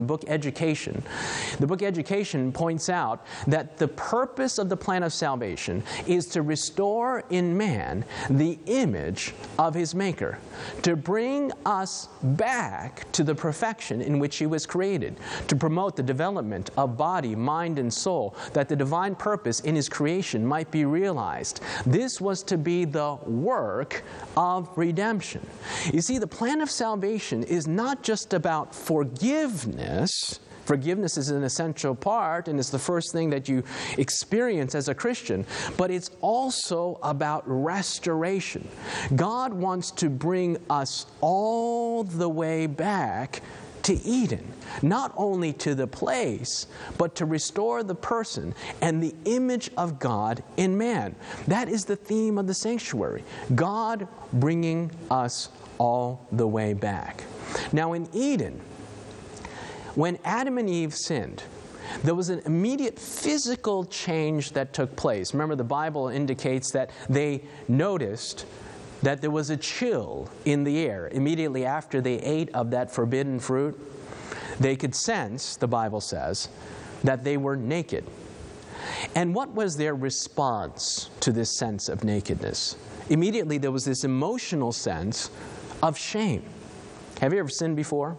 book Education. The book Education points out that the purpose of the plan of salvation is to restore in man the image of his Maker, to bring us back to the perfection in which he was created, to promote the development of body, mind, and soul, that the divine purpose in his creation might be realized. This was to be the work of redemption. You see, the plan of salvation is not just about forgiveness. Forgiveness is an essential part, and it's the first thing that you experience as a Christian. But it's also about restoration. God wants to bring us all the way back to Eden, not only to the place, but to restore the person and the image of God in man. That is the theme of the sanctuary. God bringing us all the way back. Now in Eden, when Adam and Eve sinned, there was an immediate physical change that took place. Remember, the Bible indicates that they noticed that there was a chill in the air immediately after they ate of that forbidden fruit. They could sense, the Bible says, that they were naked. And what was their response to this sense of nakedness? Immediately there was this emotional sense of shame. Have you ever sinned before?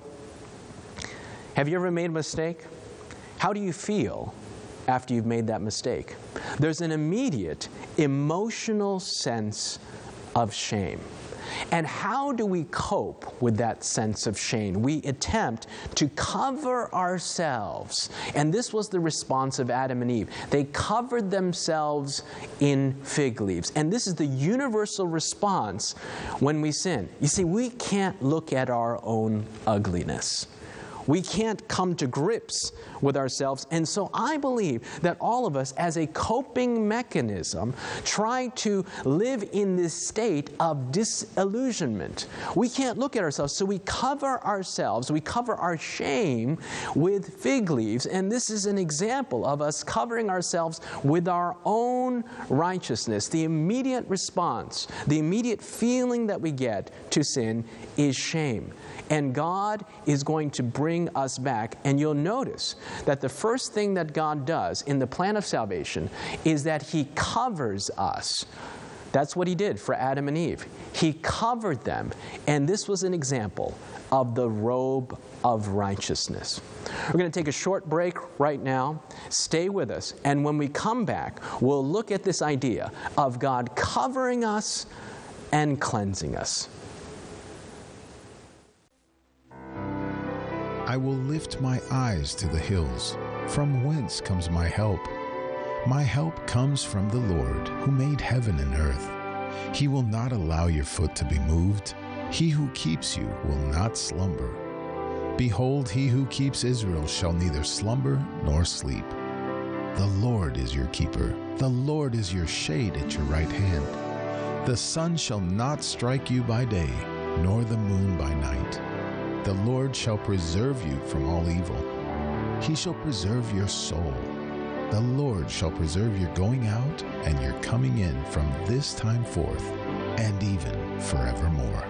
Have you ever made a mistake? How do you feel after you've made that mistake? There's an immediate emotional sense of shame. And how do we cope with that sense of shame? We attempt to cover ourselves. And this was the response of Adam and Eve. They covered themselves in fig leaves. And this is the universal response when we sin. You see, we can't look at our own ugliness. We can't come to grips with ourselves. And so I believe that all of us, as a coping mechanism, try to live in this state of disillusionment. We can't look at ourselves, so we cover ourselves, we cover our shame with fig leaves. And this is an example of us covering ourselves with our own righteousness. The immediate response, the immediate feeling that we get to sin is shame. And God is going to bring us back. And you'll notice that the first thing that God does in the plan of salvation is that He covers us. That's what He did for Adam and Eve. He covered them. And this was an example of the robe of righteousness. We're going to take a short break right now. Stay with us. And when we come back, we'll look at this idea of God covering us and cleansing us. I will lift my eyes to the hills. From whence comes my help? My help comes from the Lord, who made heaven and earth. He will not allow your foot to be moved. He who keeps you will not slumber. Behold, he who keeps Israel shall neither slumber nor sleep. The Lord is your keeper. The Lord is your shade at your right hand. The sun shall not strike you by day, nor the moon by night. The Lord shall preserve you from all evil. He shall preserve your soul. The Lord shall preserve your going out and your coming in from this time forth and even forevermore.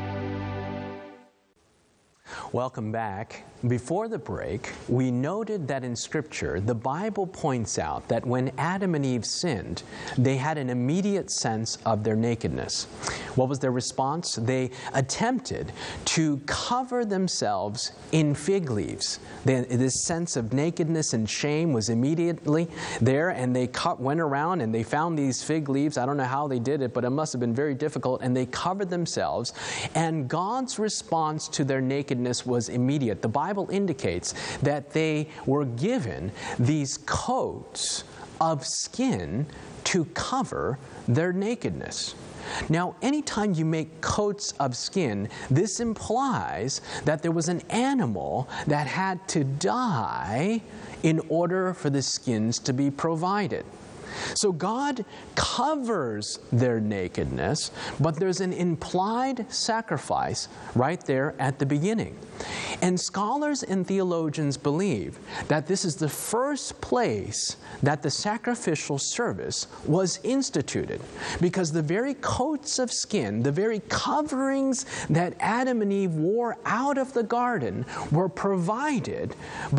Welcome back. Before the break, we noted that in Scripture, the Bible points out that when Adam and Eve sinned, they had an immediate sense of their nakedness. What was their response? They attempted to cover themselves in fig leaves. This sense of nakedness and shame was immediately there, and they went around and they found these fig leaves. I don't know how they did it, but it must have been very difficult, and they covered themselves. And God's response to their nakedness was immediate. The Bible indicates that they were given these coats of skin to cover their nakedness. Now, anytime you make coats of skin, this implies that there was an animal that had to die in order for the skins to be provided. So God covers their nakedness, but there's an implied sacrifice right there at the beginning. And scholars and theologians believe that this is the first place that the sacrificial service was instituted, because the very coats of skin, the very coverings that Adam and Eve wore out of the garden were provided